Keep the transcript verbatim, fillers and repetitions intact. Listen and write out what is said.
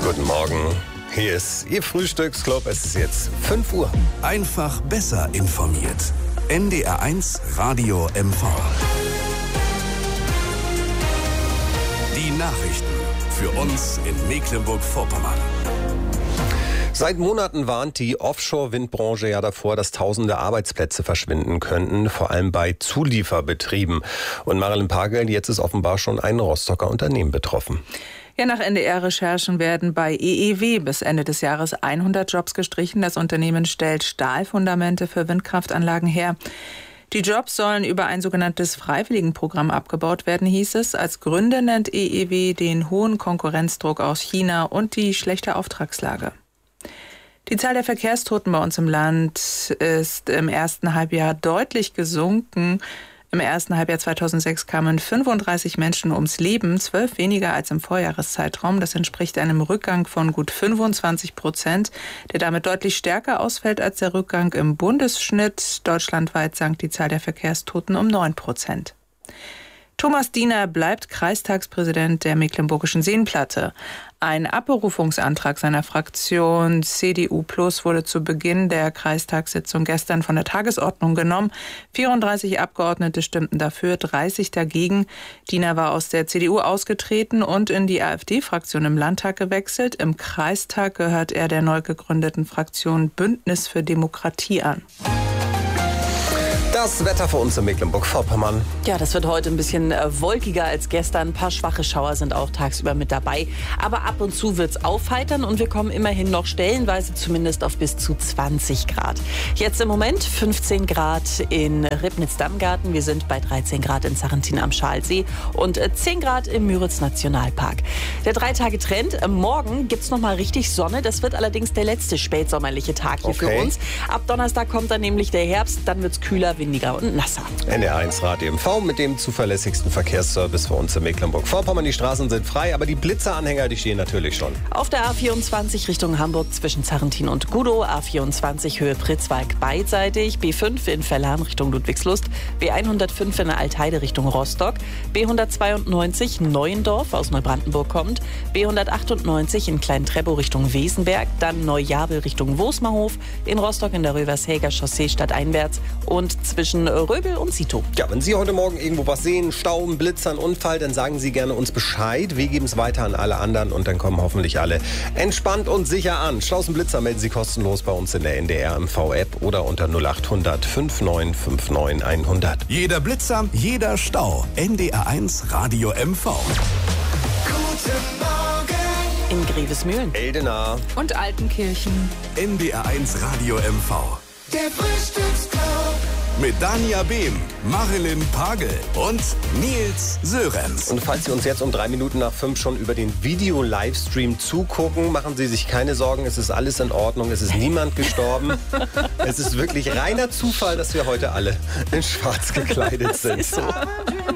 Guten Morgen. Hier ist Ihr Frühstücksclub. Es ist jetzt fünf Uhr. Einfach besser informiert. N D R eins Radio M V. Die Nachrichten für uns in Mecklenburg-Vorpommern. Seit Monaten warnt die Offshore-Windbranche ja davor, dass tausende Arbeitsplätze verschwinden könnten, vor allem bei Zulieferbetrieben. Und Marilyn Pagel, jetzt ist offenbar schon ein Rostocker Unternehmen betroffen. Ja, nach N D R-Recherchen werden bei E E W bis Ende des Jahres hundert Jobs gestrichen. Das Unternehmen stellt Stahlfundamente für Windkraftanlagen her. Die Jobs sollen über ein sogenanntes Freiwilligenprogramm abgebaut werden, hieß es. Als Gründe nennt E E W den hohen Konkurrenzdruck aus China und die schlechte Auftragslage. Die Zahl der Verkehrstoten bei uns im Land ist im ersten Halbjahr deutlich gesunken. Im ersten Halbjahr zweitausendsechs kamen fünfunddreißig Menschen ums Leben, zwölf weniger als im Vorjahreszeitraum. Das entspricht einem Rückgang von gut fünfundzwanzig Prozent, der damit deutlich stärker ausfällt als der Rückgang im Bundesschnitt. Deutschlandweit sank die Zahl der Verkehrstoten um neun Prozent. Thomas Diener bleibt Kreistagspräsident der Mecklenburgischen Seenplatte. Ein Abberufungsantrag seiner Fraktion C D U Plus wurde zu Beginn der Kreistagssitzung gestern von der Tagesordnung genommen. vierunddreißig Abgeordnete stimmten dafür, dreißig dagegen. Diener war aus der C D U ausgetreten und in die AfD-Fraktion im Landtag gewechselt. Im Kreistag gehört er der neu gegründeten Fraktion Bündnis für Demokratie an. Das Wetter für uns in Mecklenburg-Vorpommern. Ja, das wird heute ein bisschen äh, wolkiger als gestern. Ein paar schwache Schauer sind auch tagsüber mit dabei. Aber ab und zu wird's aufheitern und wir kommen immerhin noch stellenweise zumindest auf bis zu zwanzig Grad. Jetzt im Moment fünfzehn Grad in Ribnitz-Dammgarten. Wir sind bei dreizehn Grad in Sarrentin am Schalsee und äh, zehn Grad im Müritz-Nationalpark. Der Drei-Tage-Trend. Äh, morgen gibt's noch mal richtig Sonne. Das wird allerdings der letzte spätsommerliche Tag hier okay. für uns. Ab Donnerstag kommt dann nämlich der Herbst. Dann wird's kühler, windiger und nasser. N D R eins Radio M V mit dem zuverlässigsten Verkehrsservice für uns in Mecklenburg-Vorpommern. Die Straßen sind frei, aber die Blitzeranhänger, die stehen natürlich schon. Auf der A vierundzwanzig Richtung Hamburg zwischen Zarrentin und Gudow, A vierundzwanzig Höhe Pritzwalk beidseitig, B fünf in Verlahn Richtung Ludwigslust, B hundertfünf in der Altheide Richtung Rostock, B hundertzweiundneunzig Neuendorf aus Neubrandenburg kommt, B hundertachtundneunzig in Klein-Treppow Richtung Wesenberg, dann Neujabel Richtung Wosmerhof, in Rostock in der Rövershäger Chaussee stadteinwärts und zwischen Röbel und Sito. Ja, wenn Sie heute Morgen irgendwo was sehen, Stau, Blitzer, ein Unfall, dann sagen Sie gerne uns Bescheid. Wir geben es weiter an alle anderen und dann kommen hoffentlich alle entspannt und sicher an. Staus und Blitzer melden Sie kostenlos bei uns in der N D R M V-App oder unter null acht hundert fünfundneunzig neunundfünfzig hundert. Jeder Blitzer, jeder Stau. N D R eins Radio M V. Guten Morgen In Grevesmühlen. Eldena Und Altenkirchen. N D R eins Radio M V. der Frühstücksclub. Mit Dania Behm, Marilyn Pagel und Nils Sörenz. Und falls Sie uns jetzt um drei Minuten nach fünf schon über den Video-Livestream zugucken, machen Sie sich keine Sorgen, es ist alles in Ordnung, es ist niemand gestorben. Es ist wirklich reiner Zufall, dass wir heute alle in schwarz gekleidet sind. Ist so.